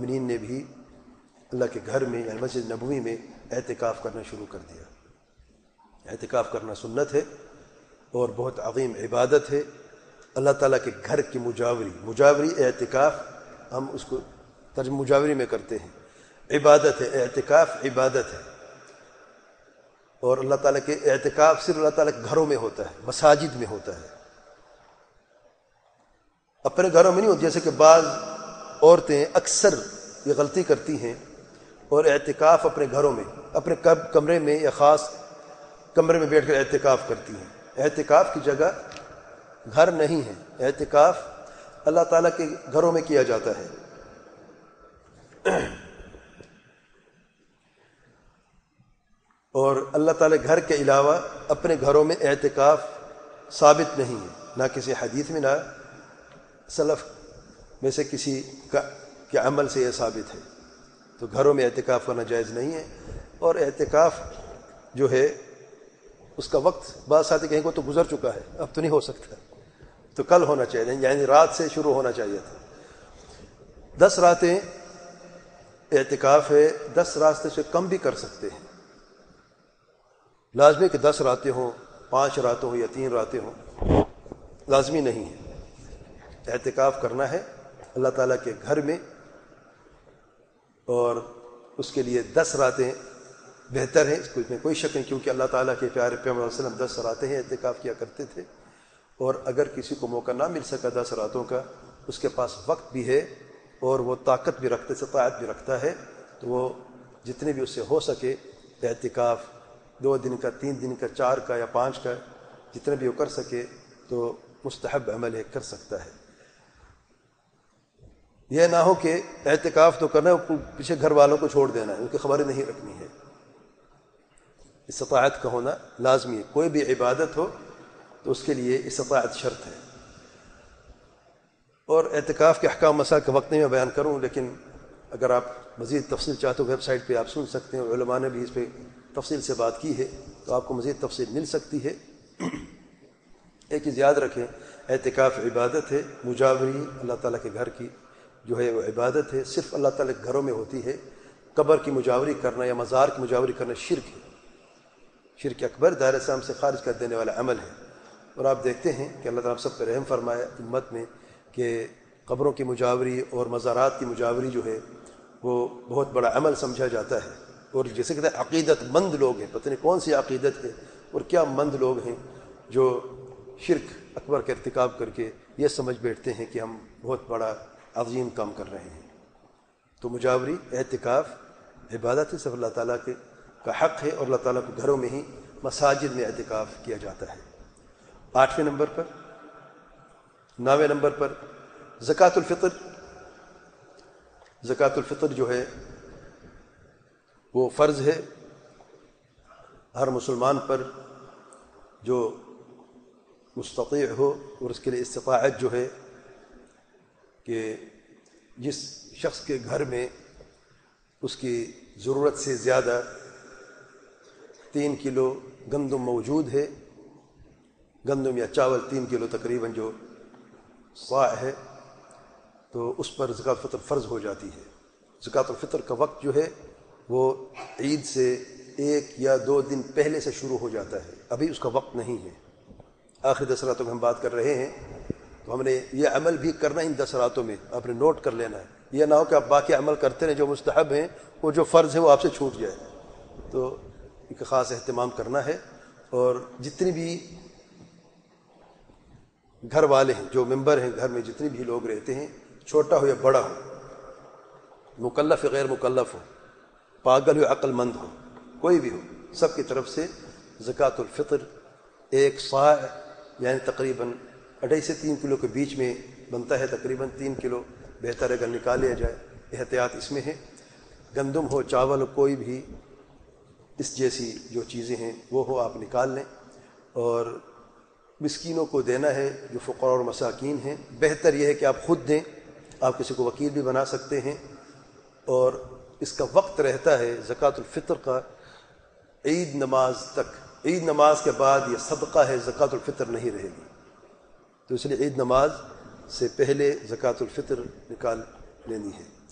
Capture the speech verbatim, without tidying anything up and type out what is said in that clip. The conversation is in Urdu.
مومنین نے بھی اللہ کے گھر میں یعنی مسجد نبوی میں اعتکاف کرنا شروع کر دیا۔ اعتکاف کرنا سنت ہے اور بہت عظیم عبادت ہے۔ اللہ تعالیٰ کے گھر کی مجاوری مجاوری اعتکاف ہم اس کو ترجمہ مجاوری میں کرتے ہیں، عبادت ہے، اعتکاف عبادت ہے۔ اور اللہ تعالیٰ کے اعتکاف صرف اللہ تعالیٰ کے گھروں میں ہوتا ہے، مساجد میں ہوتا ہے، اپنے گھروں میں نہیں ہوتا۔ جیسے کہ بعض عورتیں اکثر یہ غلطی کرتی ہیں اور اعتکاف اپنے گھروں میں اپنے کمرے میں یا خاص کمرے میں بیٹھ کر اعتکاف کرتی ہیں۔ اعتکاف کی جگہ گھر نہیں ہے، اعتکاف اللہ تعالیٰ کے گھروں میں کیا جاتا ہے۔ اور اللہ تعالیٰ گھر کے علاوہ اپنے گھروں میں اعتکاف ثابت نہیں ہے، نہ کسی حدیث میں نہ سلف میں سے کسی کا کے عمل سے یہ ثابت ہے۔ تو گھروں میں اعتکاف کرنا جائز نہیں ہے۔ اور اعتکاف جو ہے اس کا وقت بعض ساتھی کہیں کو تو گزر چکا ہے، اب تو نہیں ہو سکتا، تو کل ہونا چاہیے، یعنی رات سے شروع ہونا چاہیے تھا۔ دس راتیں اعتکاف ہے، دس راتیں سے کم بھی کر سکتے ہیں، لازمی کہ دس راتیں ہوں، پانچ راتیں ہوں یا تین راتیں ہوں، لازمی نہیں ہے۔ اعتکاف کرنا ہے اللہ تعالیٰ کے گھر میں، اور اس کے لیے دس راتیں بہتر ہیں، اس میں کوئی شک نہیں، کیونکہ اللہ تعالیٰ کے پیارے پیغمبر صلی اللہ علیہ وسلم دس راتیں ہیں اعتکاف کیا کرتے تھے۔ اور اگر کسی کو موقع نہ مل سکا دس راتوں کا، اس کے پاس وقت بھی ہے اور وہ طاقت بھی رکھتے استطاعت بھی رکھتا ہے، تو وہ جتنے بھی اس سے ہو سکے اعتکاف دو دن کا، تین دن کا، چار کا یا پانچ کا، جتنے بھی وہ کر سکے تو مستحب عمل ہے، کر سکتا ہے۔ یہ نہ ہو کہ اعتکاف تو کرنا ہے، پیچھے گھر والوں کو چھوڑ دینا ہے، ان کی خبریں نہیں رکھنی ہے۔ استطاعت کا ہونا لازمی ہے، کوئی بھی عبادت ہو تو اس کے لیے استطاعت شرط ہے۔ اور اعتکاف کے احکام مسائل کا وقت نہیں میں بیان کروں، لیکن اگر آپ مزید تفصیل چاہتے ہو ویب سائٹ پہ آپ سن سکتے ہیں، علماء نے بھی اس پہ تفصیل سے بات کی ہے، تو آپ کو مزید تفصیل مل سکتی ہے۔ ایک چیز یاد رکھیں، اعتکاف عبادت ہے، مجاوری اللہ تعالیٰ کے گھر کی جو ہے وہ عبادت ہے، صرف اللہ تعالیٰ کے گھروں میں ہوتی ہے۔ قبر کی مجاوری کرنا یا مزار کی مجاوری کرنا شرک ہے، شرک اکبر، دائرہ اسلام سے خارج کر دینے والا عمل ہے۔ اور آپ دیکھتے ہیں کہ اللہ تعالیٰ سب پہ رحم فرمایا امت میں کہ قبروں کی مجاوری اور مزارات کی مجاوری جو ہے وہ بہت بڑا عمل سمجھا جاتا ہے۔ اور جیسے کہتے ہیں عقیدت مند لوگ ہیں، پتہ نہیں کون سی عقیدت ہے اور کیا مند لوگ ہیں جو شرک اکبر کا ارتکاب کر کے یہ سمجھ بیٹھتے ہیں کہ ہم بہت بڑا عظیم کام کر رہے ہیں۔ تو مجاوری اعتکاف عبادت ہے، صرف اللہ تعالیٰ کے کا حق ہے، اور اللہ تعالیٰ کو گھروں میں ہی مساجد میں اعتکاف کیا جاتا ہے۔ آٹھویں نمبر پر نویں نمبر پر زکوٰۃ الفطر۔ زکوٰۃ الفطر جو ہے وہ فرض ہے ہر مسلمان پر جو مستطیع ہو، اور اس کے لیے استطاعت جو ہے کہ جس شخص کے گھر میں اس کی ضرورت سے زیادہ تین کلو گندم موجود ہے، گندم یا چاول تین کلو تقریباً جو صاع ہے، تو اس پر زکوٰۃ الفطر فرض ہو جاتی ہے۔ زکوٰۃ الفطر کا وقت جو ہے وہ عید سے ایک یا دو دن پہلے سے شروع ہو جاتا ہے، ابھی اس کا وقت نہیں ہے۔ آخری دس راتوں میں ہم بات کر رہے ہیں، تو ہم نے یہ عمل بھی کرنا ان دس راتوں میں، آپ نے نوٹ کر لینا ہے۔ یہ نہ ہو کہ آپ باقی عمل کرتے رہیں جو مستحب ہیں، وہ جو فرض ہے وہ آپ سے چھوٹ جائے، تو ایک خاص اہتمام کرنا ہے۔ اور جتنی بھی گھر والے ہیں، جو ممبر ہیں گھر میں، جتنے بھی لوگ رہتے ہیں، چھوٹا ہو یا بڑا ہو، مکلف یا غیر مکلف ہو، پاگل ہو عقل مند ہو، کوئی بھی ہو، سب کی طرف سے زکوٰۃ الفطر ایک صاع یعنی تقریباً اڑھائی سے تین کلو کے بیچ میں بنتا ہے، تقریباً تین کلو بہتر ہے اگر نکال لیا جائے، احتیاط اس میں ہے۔ گندم ہو، چاول ہو، کوئی بھی اس جیسی جو چیزیں ہیں وہ ہو، آپ نکال لیں، اور مسکینوں کو دینا ہے جو فقراء اور مساکین ہیں۔ بہتر یہ ہے کہ آپ خود دیں، آپ کسی کو وکیل بھی بنا سکتے ہیں۔ اور اس کا وقت رہتا ہے زکوٰۃ الفطر کا عید نماز تک، عید نماز کے بعد یہ صدقہ ہے، زکوٰۃ الفطر نہیں رہے گی، تو اس لیے عید نماز سے پہلے زکوٰۃ الفطر نکال لینی ہے۔